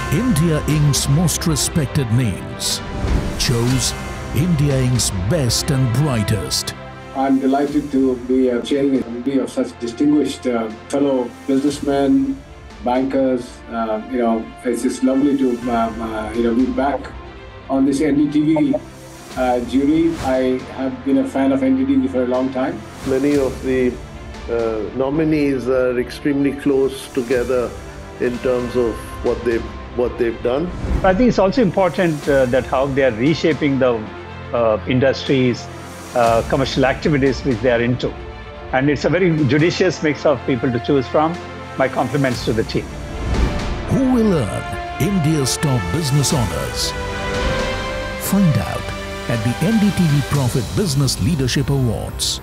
India Inc.'s most respected names chose India Inc.'s best and brightest. I'm delighted to be chairing a committee of such distinguished fellow businessmen, bankers. It's just lovely to be back on this NDTV jury. I have been a fan of NDTV for a long time. Many of the nominees are extremely close together in terms of what they've done. I think it's also important that how they are reshaping the industries, commercial activities which they are into. And it's a very judicious mix of people to choose from. My compliments to the team. Who will earn India's top business honors? Find out at the NDTV Profit Business Leadership Awards.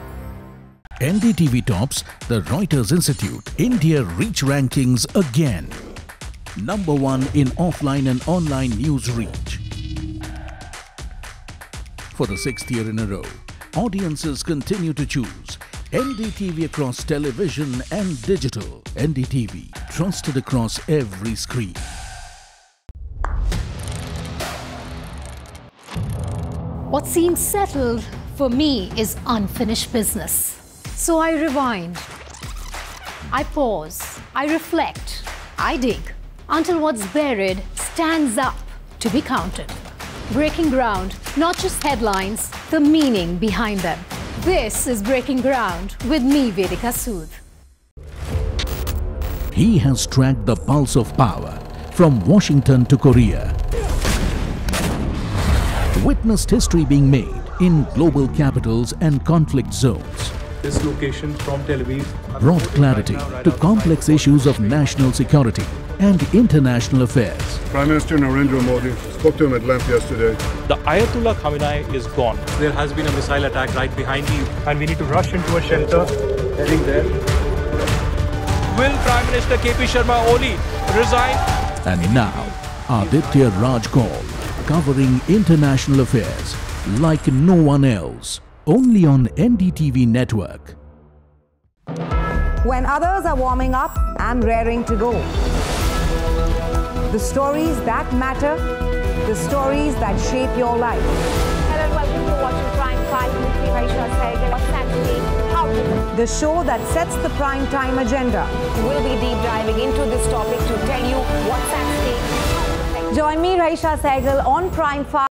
NDTV tops the Reuters Institute India Reach Rankings again. Number 1 in offline and online news reach. For the 6th year in a row, audiences continue to choose NDTV across television and digital. NDTV, trusted across every screen. What seems settled for me is unfinished business. So I rewind, I pause, I reflect, I dig, until what's buried stands up to be counted. Breaking ground, not just headlines, the meaning behind them. This is Breaking Ground with me, Vedika Sood. He has tracked the pulse of power from Washington to Korea. Witnessed history being made in global capitals and conflict zones. This location from Tel Aviv Brought clarity to complex issues of national security and international affairs. Prime Minister Narendra Modi spoke to him at length yesterday. The Ayatollah Khamenei is gone. There has been a missile attack right behind you, and we need to rush into a shelter. Heading there. Will Prime Minister KP Sharma Oli resign? And now, Aditya Raj Kaul, covering international affairs like no one else, only on NDTV Network. When others are warming up, I'm raring to go. The stories that matter, the stories that shape your life. Hello and welcome to watching Prime 5 with me, Raisha Sehgal. What's actually how? The show that sets the prime time agenda. We'll be deep diving into this topic to tell you what's at stake. Join me, Raisha Sehgal, on Prime 5.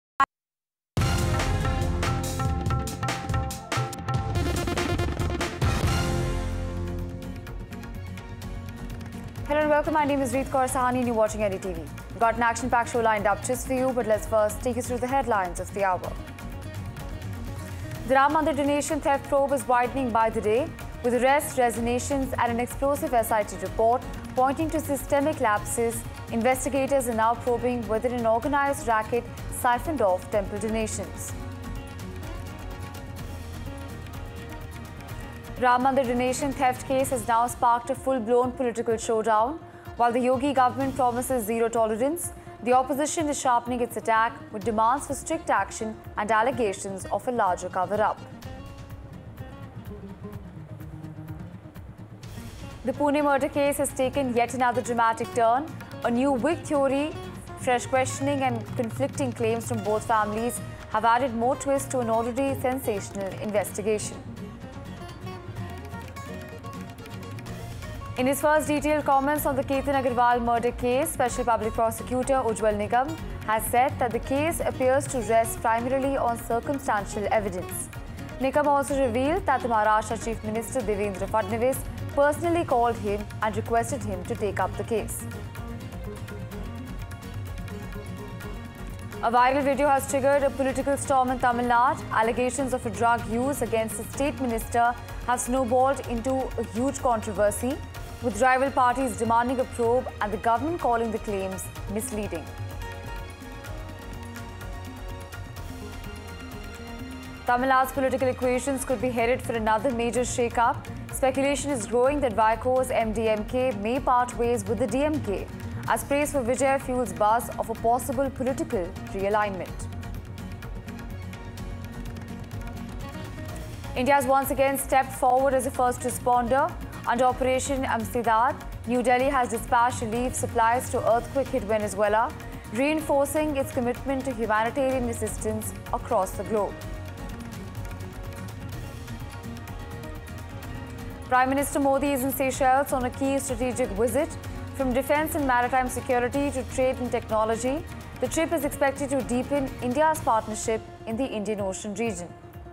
Hello and welcome. My name is Reet Kaur Sahani and you're watching NDTV. We've got an action-packed show lined up just for you, but let's first take you through the headlines of the hour. The Ram Mandir donation theft probe is widening by the day, with arrests, resignations and an explosive SIT report pointing to systemic lapses. Investigators are now probing whether an organized racket siphoned off temple donations. Ram Mandir donation theft case has now sparked a full-blown political showdown. While the Yogi government promises zero tolerance, the opposition is sharpening its attack with demands for strict action and allegations of a larger cover-up. The Pune murder case has taken yet another dramatic turn. A new wig theory, fresh questioning and conflicting claims from both families have added more twist to an already sensational investigation. In his first detailed comments on the Ketan Agarwal murder case, Special Public Prosecutor Ujjwal Nigam has said that the case appears to rest primarily on circumstantial evidence. Nigam also revealed that the Maharashtra Chief Minister Devendra Fadnavis personally called him and requested him to take up the case. A viral video has triggered a political storm in Tamil Nadu. Allegations of a drug use against the state minister have snowballed into a huge controversy, with rival parties demanding a probe and the government calling the claims misleading. Tamil Nadu's political equations could be headed for another major shake-up. Speculation is growing that Vico's MDMK may part ways with the DMK, as praise for Vijay fuels buzz of a possible political realignment. India has once again stepped forward as a first responder. Under Operation Amsterdam, New Delhi has dispatched relief supplies to earthquake-hit Venezuela, reinforcing its commitment to humanitarian assistance across the globe. Prime Minister Modi is in Seychelles on a key strategic visit. From defence and maritime security to trade and technology, the trip is expected to deepen India's partnership in the Indian Ocean region.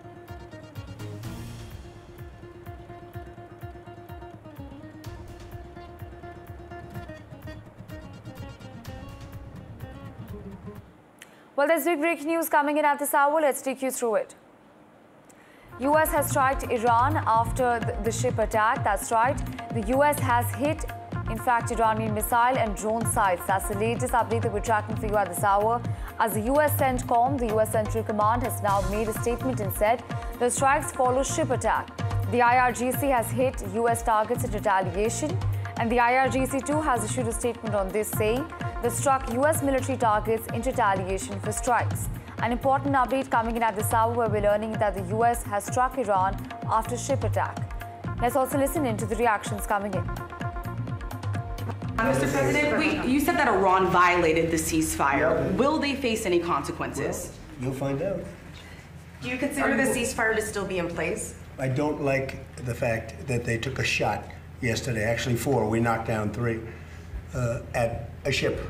Well, there's big breaking news coming in at this hour. Let's take you through it. US has struck Iran after the ship attack. That's right. The US has hit, in fact, Iranian missile and drone sites. That's the latest update that we're tracking for you at this hour. As the US CENTCOM, the US Central Command, has now made a statement and said the strikes follow ship attack. The IRGC has hit US targets in retaliation, and the IRGC too has issued a statement on this, saying they struck US military targets in retaliation for strikes. An important update coming in at this hour where we're learning that the US has struck Iran after ship attack. Let's also listen in to the reactions coming in. Mr. President, you said that Iran violated the ceasefire. Will they face any consequences? Well, you'll find out. Do you consider the ceasefire to still be in place? I don't like the fact that they took a shot yesterday, actually 4, we knocked down 3, at a ship.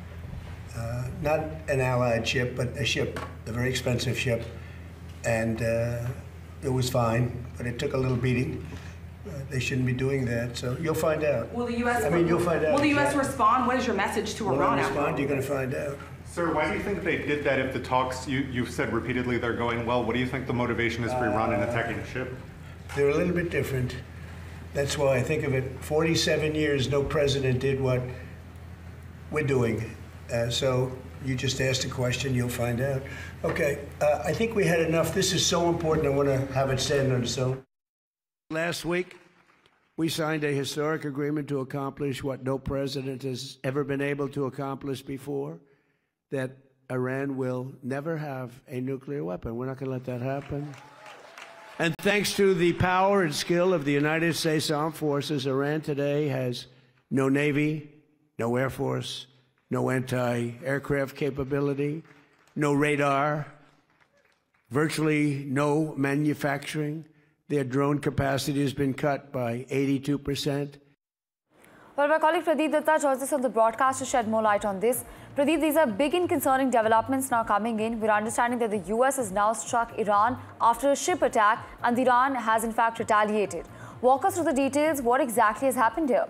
Not an Allied ship, but a ship, a very expensive ship. And it was fine, but it took a little beating. They shouldn't be doing that, so you'll find out. Will the U.S. You'll find out. Will the U.S. respond? What is your message to Iran? Will they respond? You're going to find out. Sir, why do you think they did that if the talks, you've said repeatedly they're going well? What do you think the motivation is for Iran in attacking a ship? They're a little bit different. That's why I think of it. 47 years, no president did what we're doing. So you just asked a question, you'll find out. Okay, I think we had enough. This is so important, I want to have it stand on its own. Last week, we signed a historic agreement to accomplish what no president has ever been able to accomplish before, that Iran will never have a nuclear weapon. We're not going to let that happen. And thanks to the power and skill of the United States Armed Forces, Iran today has no Navy, no Air Force, no anti-aircraft capability, no radar, virtually no manufacturing. Their drone capacity has been cut by 82%. Well, my colleague Pradeep Datta joins us on the broadcast to shed more light on this. Pradeep, these are big and concerning developments now coming in. We're understanding that the US has now struck Iran after a ship attack, and Iran has in fact retaliated. Walk us through the details. What exactly has happened here?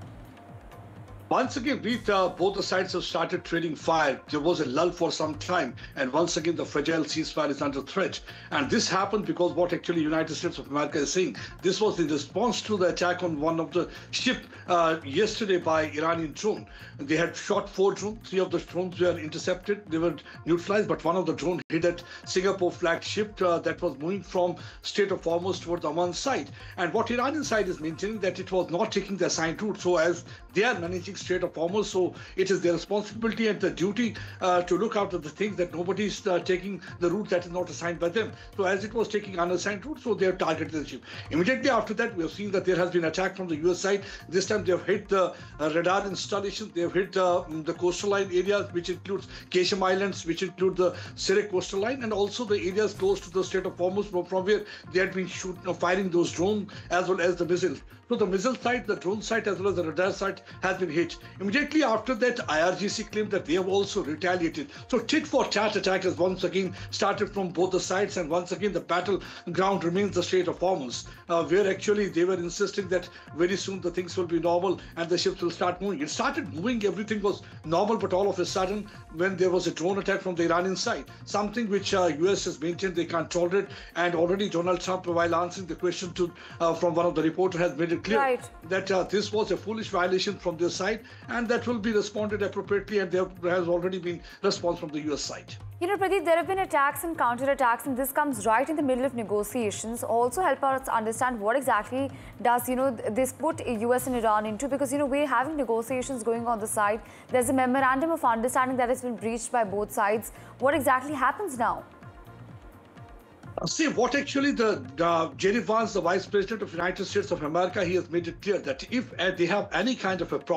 Once again, both the sides have started trading fire. There was a lull for some time, and once again, the fragile ceasefire is under threat. And this happened because what actually United States of America is saying, this was in response to the attack on one of the ship yesterday by Iranian drone. They had shot 4 drones. 3 of the drones were intercepted. They were neutralized, but one of the drones hit at Singapore flagged ship that was moving from Strait of Hormuz towards Oman side. And what Iranian side is maintaining that it was not taking the assigned route. So as they are managing Strait of Hormuz, so it is their responsibility and the duty to look after the things that nobody is taking the route that is not assigned by them. So as it was taking unassigned route, so they have targeted the ship. Immediately after that, we have seen that there has been attack from the US side. This time they have hit the radar installations, they have hit the coastal line areas, which includes Keshem Islands, which include the Sirak coastal line, and also the areas close to the Strait of Hormuz from where they had been firing those drones as well as the missiles. So the missile site, the drone site, as well as the radar site has been hit. Immediately after that, IRGC claimed that they have also retaliated. So tit for tat attack has once again started from both the sides, and once again the battleground remains the Strait of Hormuz, where actually they were insisting that very soon the things will be normal and the ships will start moving. It started moving, everything was normal, but all of a sudden, when there was a drone attack from the Iranian side, something which US has maintained they can't tolerate, and already Donald Trump, while answering the question from one of the reporters, has made it clear that this was a foolish violation from their side, and that will be responded appropriately, and there has already been response from the US side. You know, Pradeep, there have been attacks and counterattacks, and this comes right in the middle of negotiations. Also help us understand what exactly does, this put US and Iran into, because, we're having negotiations going on the side. There's a memorandum of understanding that has been breached by both sides. What exactly happens now? See, what actually Jerry Vance, the Vice President of the United States of America, he has made it clear that if they have any kind of a problem,